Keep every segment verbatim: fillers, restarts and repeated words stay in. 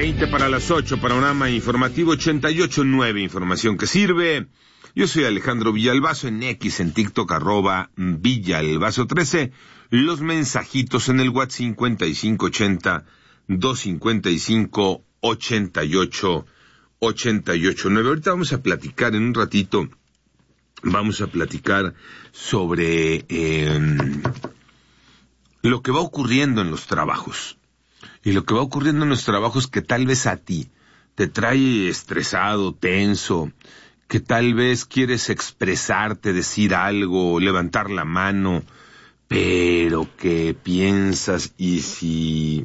veinte para las ocho, panorama informativo ochenta y ocho nueve, información que sirve. Yo soy Alejandro Villalbazo, en X, en TikTok, arroba Villalbazo trece. Los mensajitos en el WhatsApp cincuenta y cinco ochenta, doscientos cincuenta y cinco, ochenta y ocho, ochenta y ocho nueve. Ahorita vamos a platicar en un ratito, vamos a platicar sobre eh, lo que va ocurriendo en los trabajos. Y lo que va ocurriendo en los trabajos que tal vez a ti te trae estresado, tenso, que tal vez quieres expresarte, decir algo, levantar la mano, pero que piensas, y si,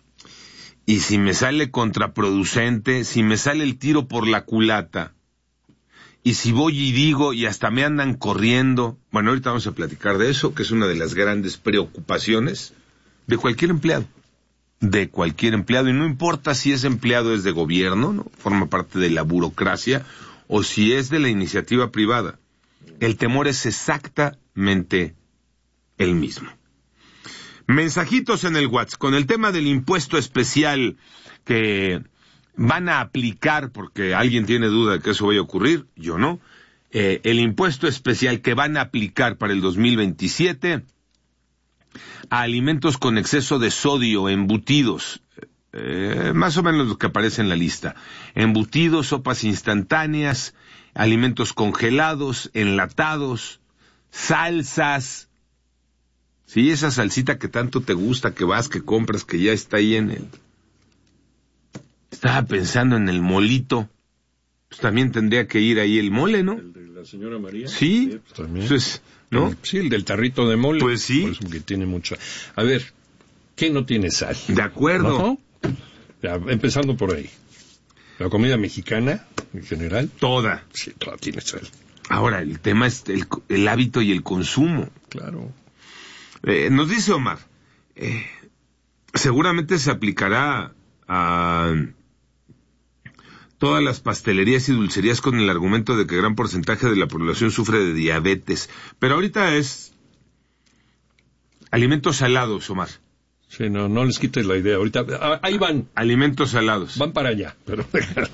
y si me sale contraproducente, si me sale el tiro por la culata, y si voy y digo, y hasta me andan corriendo. Bueno, ahorita vamos a platicar de eso, que es una de las grandes preocupaciones de cualquier empleado. de cualquier empleado, y no importa si ese empleado es de gobierno, ¿no? Forma parte de la burocracia, o si es de la iniciativa privada. El temor es exactamente el mismo. Mensajitos en el WhatsApp, con el tema del impuesto especial que van a aplicar, porque alguien tiene duda de que eso vaya a ocurrir, yo no, eh, el impuesto especial que van a aplicar para el dos mil veintisiete a alimentos con exceso de sodio, embutidos, eh, más o menos lo que aparece en la lista, embutidos, sopas instantáneas, alimentos congelados, enlatados, salsas, sí, esa salsita que tanto te gusta, que vas, que compras, que ya está ahí en el... Estaba pensando en el molito, pues también tendría que ir ahí el mole, ¿no? ¿El de la señora María? Sí, sí pues también. Entonces, ¿no? Sí, el del tarrito de mole. Pues sí. Por eso que tiene mucha... A ver, ¿qué no tiene sal? De acuerdo. ¿No? Ya, empezando por ahí. La comida mexicana, en general. Toda. Sí, toda tiene sal. Ahora, el tema es el, el hábito y el consumo. Claro. Eh, nos dice Omar, eh, seguramente se aplicará a todas las pastelerías y dulcerías con el argumento de que gran porcentaje de la población sufre de diabetes. Pero ahorita es alimentos salados, Omar. Sí, no, no les quites la idea. Ahorita, ah, ahí van. Alimentos salados. Van para allá, pero...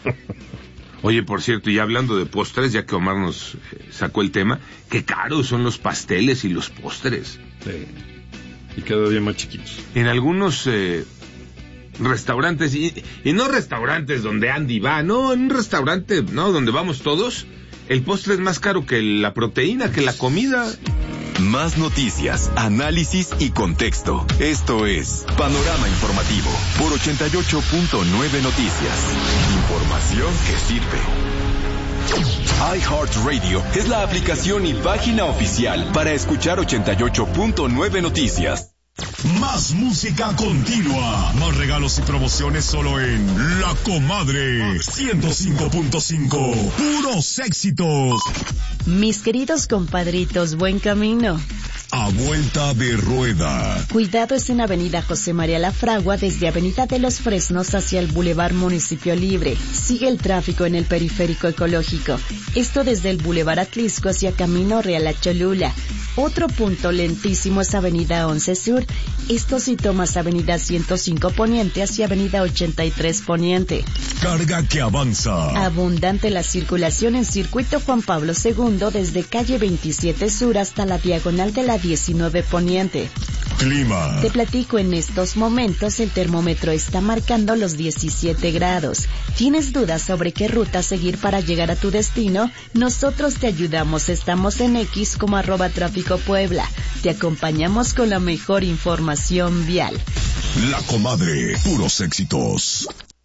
Oye, por cierto, y hablando de postres, ya que Omar nos eh, sacó el tema, qué caros son los pasteles y los postres. Sí. Y cada día más chiquitos. En algunos... Eh, restaurantes, y, y no restaurantes donde Andy va, no, en un restaurante, no, donde vamos todos, el postre es más caro que la proteína, que la comida. Más noticias, análisis y contexto. Esto es Panorama Informativo por ochenta y ocho punto nueve Noticias. Información que sirve. iHeartRadio es la aplicación y página oficial para escuchar ochenta y ocho punto nueve Noticias. Más música continua, más regalos y promociones solo en La Comadre ciento cinco punto cinco, puros éxitos. Mis queridos compadritos, buen camino. A vuelta de rueda. Cuidado, es en Avenida José María La Fragua, desde Avenida de los Fresnos hacia el Boulevard Municipio Libre. Sigue el tráfico en el periférico ecológico. Esto desde el Boulevard Atlisco hacia Camino Real a Cholula. Otro punto lentísimo es Avenida once Sur. Esto si tomas Avenida ciento cinco Poniente hacia Avenida ochenta y tres Poniente. Carga que avanza. Abundante la circulación en Circuito Juan Pablo segundo desde calle veintisiete Sur hasta la diagonal de la diecinueve Poniente. Clima. Te platico, en estos momentos el termómetro está marcando los diecisiete grados. ¿Tienes dudas sobre qué ruta seguir para llegar a tu destino? Nosotros te ayudamos. Estamos en X como arroba Tráfico Puebla. Te acompañamos con la mejor información vial. La Comadre, puros éxitos.